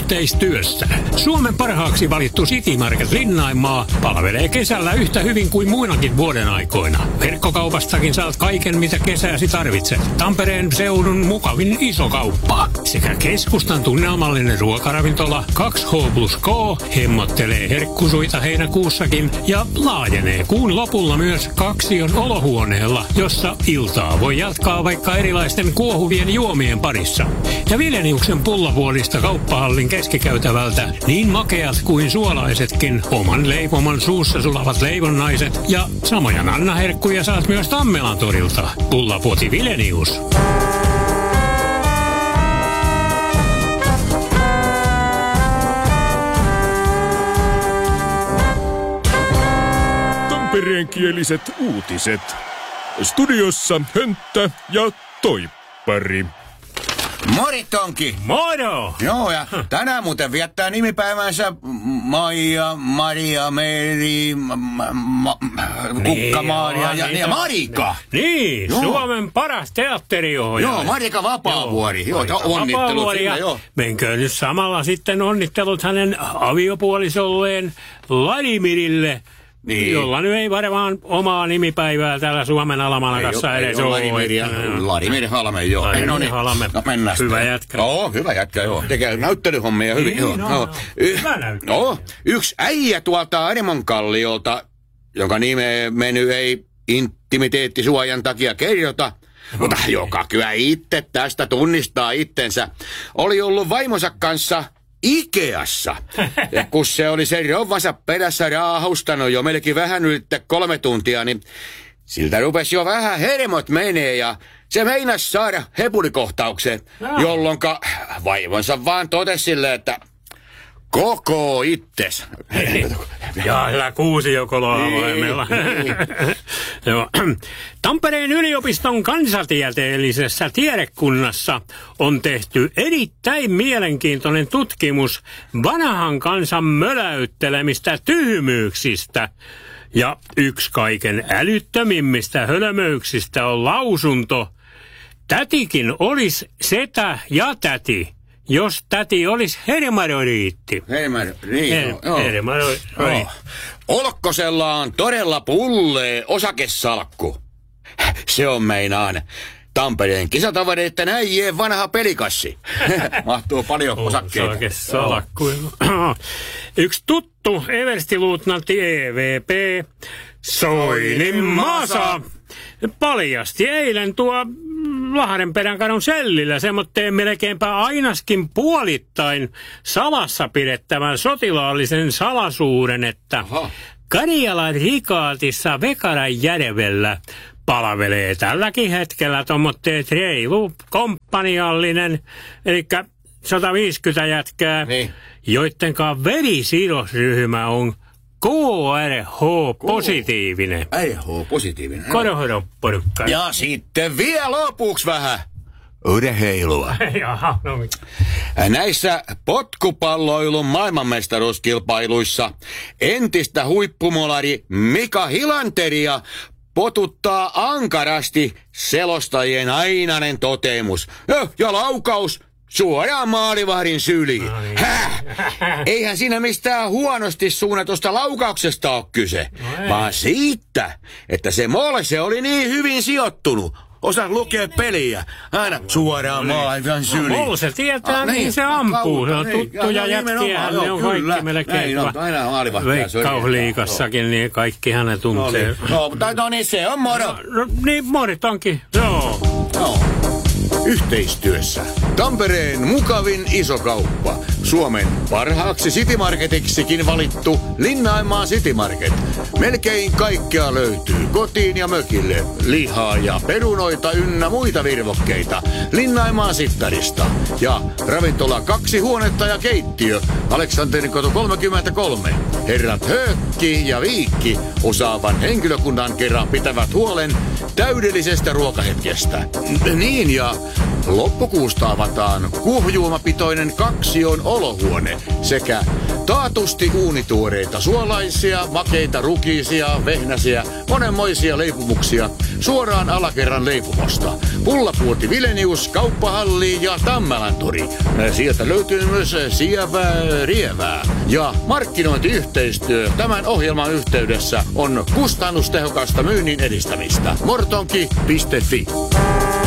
yhteistyössä. Suomen parhaaksi valittu City Market Linnaimaa palvelee kesällä yhtä hyvin kuin muinakin vuoden aikoina. Verkkokaupastakin saat kaiken, mitä kesäsi tarvitset. Tampereen seudun mukavin iso kauppa. Sekä keskustan tunnelmallinen ruokaravintola 2H+K hemmottelee herkkusuita heinäkuussakin ja laajenee kuun lopulla myös Kaksion olohuoneella, jossa iltaa voi jatkaa vaikka erilaisten kuohuvien juomien parissa. Ja Vileniuksen pullavuolista kauppahallin keskikäytävältä niin makeat kuin suolaisetkin oman leipomon suussa sulavat leivonnaiset ja samoja nannaherkkuja saat myös Tammelan torilta. Pullavuoti Vilenius. Tampereenkieliset uutiset. Studiossa Hönttä ja Toippari. Mori Tonki! Moro! Joo, ja tänään muuten viettää nimipäivänsä Maija, Maria, Meri, Kukka-Maria ja Marika. Niin, joo. Suomen paras teatteriohjaaja. Joo, Marika Vapaavuori. Joo, onnittelut sinne, joo. Menkö nyt samalla sitten onnittelut hänen aviopuolisolleen Vladimirille, niin. Jolla nyt ei varmaan omaa nimipäivää täällä Suomen Alamanakassa edes ole. Vladimir Halme, joo. Vladimir Halme. No mennään. Hyvä jätkä. Joo, hyvä jätkä, joo. Tekee näyttelyhommia hyvin. Niin, joo. Hyvä näyttely. Joo, yksi äijä tuolta Arimonkalliolta, jonka nimeä meny ei intimiteettisuojan takia kerrota, mutta joka kyllä itse tästä tunnistaa itsensä, oli ollut vaimonsa kanssa Ikeassa. Ja kun se oli sen rouvansa perässä raahustanut jo melkein vähän yli 3 tuntia, niin siltä rupesi jo vähän hermot menee ja se meinasi saada hepulikohtauksen, jolloinka vaimonsa vaan totesi silleen, että koko itses. Ja hyvä kuusiokoloa voimella. Tampereen yliopiston kansantieteellisessä tiedekunnassa on tehty erittäin mielenkiintoinen tutkimus vanhan kansan möläyttelemistä tyhmyyksistä. Ja yksi kaiken älyttömimmistä hölmöyksistä on lausunto: tätikin olisi setä ja täti, jos täti olisi hermaroriitti. Hermaroriitti. Olkkosella on todella pullee osakesalkku. Se on meinaan Tampereen kisatavareiden äijien vanha pelikassi. Mahtuu paljon osakkeita. Osakesalkku. Yksi tuttu everstiluutnantti EVP Soinin Masa paljasti eilen tuo Lahdenperän kadun sellillä semmoitteen melkeinpä ainaskin puolittain salassa pidettävän sotilaallisen salaisuuden, että Karjalan rikaatissa Vekaranjärvellä palvelee tälläkin hetkellä tuommoitteet reilu komppaniallinen, eli 150 jätkää, niin, joittenkaan verisidosryhmä on KRH-positiivinen. KRH-positiivinen. Korhodoporukka. Ja sitten vielä lopuksi vähän urheilua. Jaha, no mitä? Näissä potkupalloilun maailmanmestaruuskilpailuissa entistä huippumolari Mika Hilanteria potuttaa ankarasti selostajien ainainen toteamus. Ja laukaus suoraan maalivahdin syliin. No niin. Eihän siinä mistään huonosti suunnatusta laukauksesta ole kyse, vaan siitä, että se molse oli niin hyvin sijoittunut. Osaa lukea peliä. Aina suoraan maalivahdin syliin. Molse tietää, niin se ampuu. Se on tuttuja jätkiä. Ne on kaikki melkein. Aina maalivahdin Veikkausliigassakin, niin kaikki hänet tuntee. No niin, se on moro. Niin, morit onkin. Joo. Yhteistyössä Tampereen mukavin isokauppa. Suomen parhaaksi Citymarketiksikin valittu Linnaimaa City Market. Melkein kaikkea löytyy kotiin ja mökille. Lihaa ja perunoita ynnä muita virvokkeita Linnaimaa Sittarista. Ja ravintola 2 huonetta ja keittiö Aleksanterikoto 33. Herrat Höökki ja Viikki osaavan henkilökunnan kerran pitävät huolen täydellisestä ruokahetkestä. Niin, ja loppukuusta avataan kuohujuomapitoinen Kaksion olohuone sekä Taatusti uunituoreita suolaisia, makeita, rukiisia, vehnäsiä, monenmoisia leipomuksia suoraan alakerran leipomosta. Pullapuoti Vilenius, Kauppahalli ja Tammelantori. Sieltä löytyy myös sievää rievää. Ja markkinointiyhteistyö tämän ohjelman yhteydessä on kustannustehokasta myynnin edistämistä. Mortonki.fi